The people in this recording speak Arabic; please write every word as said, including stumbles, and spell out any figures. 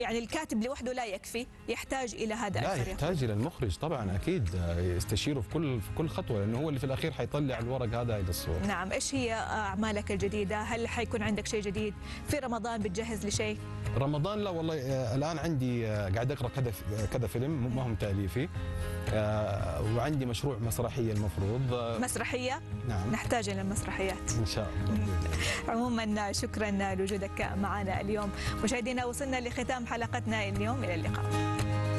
يعني الكاتب لوحده لا يكفي، يحتاج الى هذا لا الفريق. يحتاج الى المخرج طبعا، اكيد يستشيره في كل في كل خطوه، لانه هو اللي في الاخير حيطلع الورق هذا الى الصوره. نعم، ايش هي اعمالك الجديده؟ هل حيكون عندك شيء جديد في رمضان؟ بتجهز لشيء؟ رمضان لا والله، آه الان عندي آه قاعد اقرا كذا كذا فيلم ما هم تاليفي، آه وعندي مشروع مسرحيه المفروض. آه مسرحيه؟ نعم، نحتاج الى المسرحيات ان شاء الله. عموما شكرا لوجودك معنا اليوم. مشاهدينا وصلنا لختام حلقتنا اليوم، الى اللقاء.